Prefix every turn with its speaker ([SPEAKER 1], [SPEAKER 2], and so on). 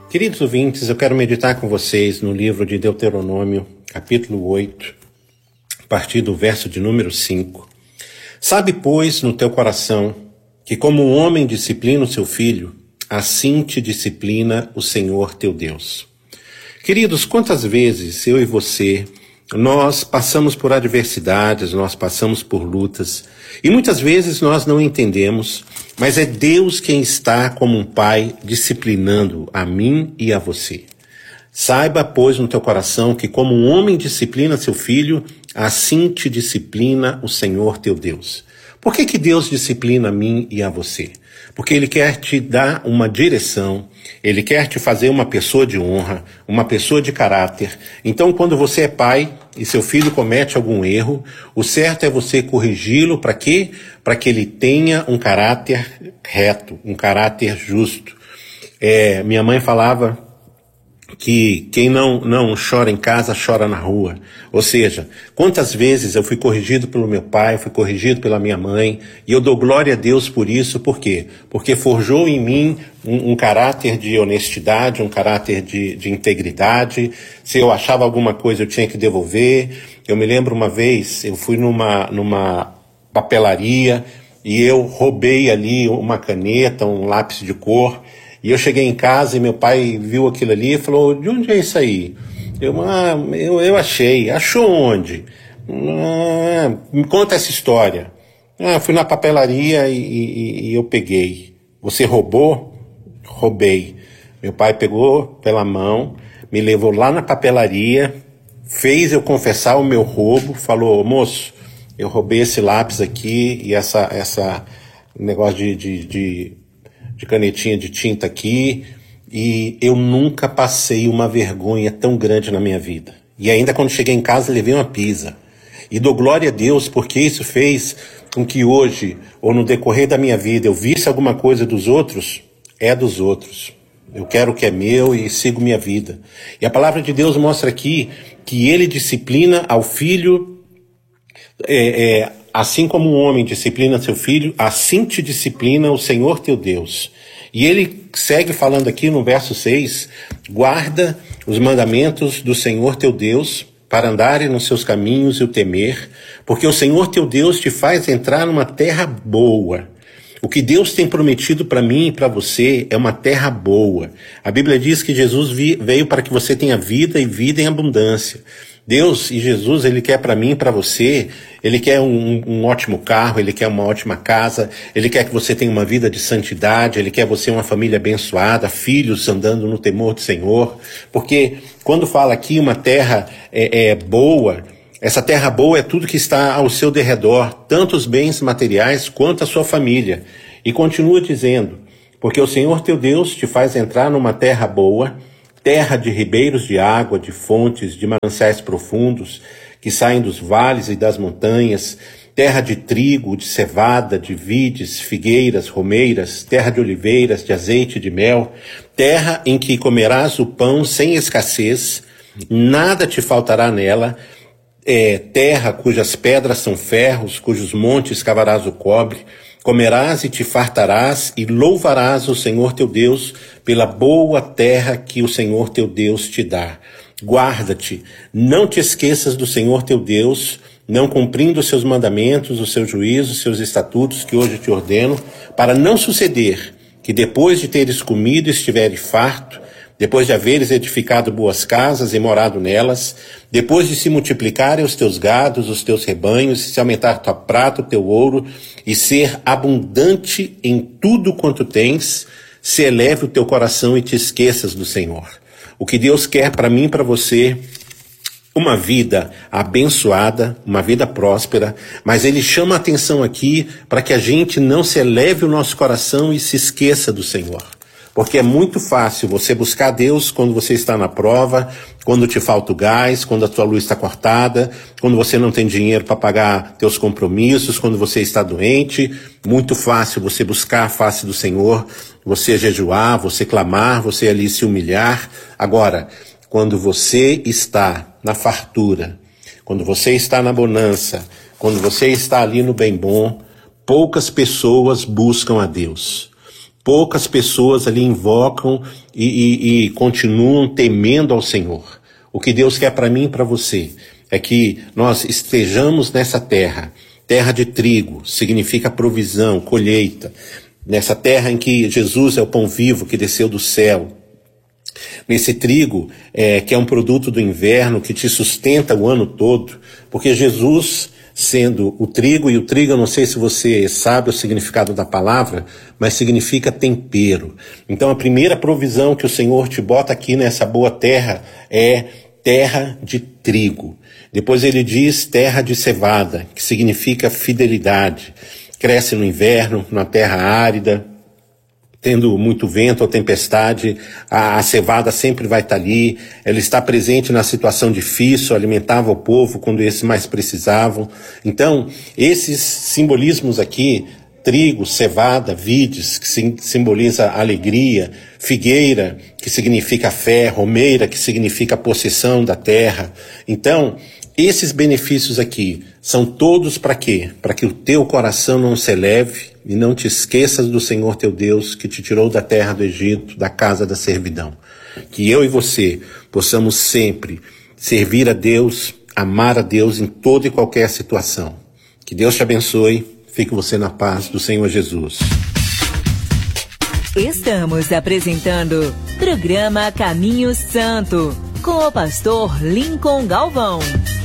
[SPEAKER 1] Queridos ouvintes, eu quero meditar com vocês no livro de Deuteronômio, capítulo 8, a partir do verso de número 5. Sabe, pois, no teu coração, que como um homem disciplina o seu filho, assim te disciplina o Senhor teu Deus. Queridos, quantas vezes eu e você, nós passamos por adversidades, nós passamos por lutas, e muitas vezes nós não entendemos, mas é Deus quem está como um pai disciplinando a mim e a você. Saiba, pois, no teu coração que como um homem disciplina seu filho, assim te disciplina o Senhor teu Deus. Por que Deus disciplina a mim e a você? Porque Ele quer te dar uma direção, Ele quer te fazer uma pessoa de honra, uma pessoa de caráter. Então, quando você é pai e seu filho comete algum erro, o certo é você corrigi-lo para quê? Para que ele tenha um caráter reto, um caráter justo. Minha mãe falava que quem não chora em casa, chora na rua. Ou seja, quantas vezes eu fui corrigido pelo meu pai, fui corrigido pela minha mãe, e eu dou glória a Deus por isso. Por quê? Porque forjou em mim um caráter de honestidade, um caráter de integridade. Se eu achava alguma coisa, eu tinha que devolver. Eu me lembro uma vez, eu fui numa papelaria e eu roubei ali uma caneta, um lápis de cor. E eu cheguei em casa e meu pai viu aquilo ali e falou: de onde é isso aí? Eu achei. Achou onde? Me conta essa história. Fui na papelaria e eu peguei. Você roubou? Roubei. Meu pai pegou pela mão, me levou lá na papelaria, fez eu confessar o meu roubo, falou: moço, eu roubei esse lápis aqui e essa negócio de canetinha de tinta aqui, e eu nunca passei uma vergonha tão grande na minha vida. E ainda quando cheguei em casa, levei uma pisa. E dou glória a Deus, porque isso fez com que hoje, ou no decorrer da minha vida, eu visse alguma coisa dos outros, é dos outros. Eu quero o que é meu e sigo minha vida. E a palavra de Deus mostra aqui que Ele disciplina ao filho, assim como um homem disciplina seu filho, assim te disciplina o Senhor teu Deus. E ele segue falando aqui no verso 6, guarda os mandamentos do Senhor teu Deus, para andares nos seus caminhos e o temer, porque o Senhor teu Deus te faz entrar numa terra boa. O que Deus tem prometido para mim e para você é uma terra boa. A Bíblia diz que Jesus veio para que você tenha vida e vida em abundância. Deus e Jesus, Ele quer para mim e para você, Ele quer um ótimo carro, Ele quer uma ótima casa, Ele quer que você tenha uma vida de santidade, Ele quer você uma família abençoada, filhos andando no temor do Senhor, porque quando fala aqui uma terra boa, essa terra boa é tudo que está ao seu derredor, tanto os bens materiais quanto a sua família. E continua dizendo, porque o Senhor teu Deus te faz entrar numa terra boa, terra de ribeiros de água, de fontes, de mananciais profundos, que saem dos vales e das montanhas, terra de trigo, de cevada, de vides, figueiras, romeiras, terra de oliveiras, de azeite e de mel, terra em que comerás o pão sem escassez, nada te faltará nela, terra cujas pedras são ferros, cujos montes cavarás o cobre, comerás e te fartarás e louvarás o Senhor teu Deus pela boa terra que o Senhor teu Deus te dá. Guarda-te, não te esqueças do Senhor teu Deus, não cumprindo os seus mandamentos, os seus juízos, os seus estatutos que hoje te ordeno, para não suceder que depois de teres comido e estiveres farto, depois de haveres edificado boas casas e morado nelas, depois de se multiplicarem os teus gados, os teus rebanhos, se aumentar tua prata, o teu ouro, e ser abundante em tudo quanto tens, se eleve o teu coração e te esqueças do Senhor. O que Deus quer para mim e para você, uma vida abençoada, uma vida próspera, mas Ele chama a atenção aqui para que a gente não se eleve o nosso coração e se esqueça do Senhor. Porque é muito fácil você buscar Deus quando você está na prova, quando te falta o gás, quando a tua luz está cortada, quando você não tem dinheiro para pagar teus compromissos, quando você está doente. Muito fácil você buscar a face do Senhor, você jejuar, você clamar, você ali se humilhar. Agora, quando você está na fartura, quando você está na bonança, quando você está ali no bem bom, poucas pessoas buscam a Deus. poucas pessoas ali invocam e continuam temendo ao Senhor. O que Deus quer para mim e para você é que nós estejamos nessa terra, terra de trigo, significa provisão, colheita, nessa terra em que Jesus é o pão vivo que desceu do céu, nesse trigo que é um produto do inverno, que te sustenta o ano todo, porque Jesus, sendo o trigo, e o trigo, eu não sei se você sabe o significado da palavra, mas significa tempero. Então a primeira provisão que o Senhor te bota aqui nessa boa terra é terra de trigo. Depois ele diz terra de cevada, que significa fidelidade. Cresce no inverno, na terra árida, tendo muito vento ou tempestade, a cevada sempre vai estar ali, ela está presente na situação difícil, alimentava o povo quando esses mais precisavam. Então, esses simbolismos aqui, trigo, cevada, vides, que simboliza alegria, figueira, que significa fé, romeira, que significa possessão da terra. Então, esses benefícios aqui são todos para quê? Para que o teu coração não se eleve e não te esqueças do Senhor teu Deus que te tirou da terra do Egito, da casa da servidão. Que eu e você possamos sempre servir a Deus, amar a Deus em toda e qualquer situação. Que Deus te abençoe. Fique você na paz do Senhor Jesus.
[SPEAKER 2] Estamos apresentando programa Caminho Santo com o pastor Lincoln Galvão.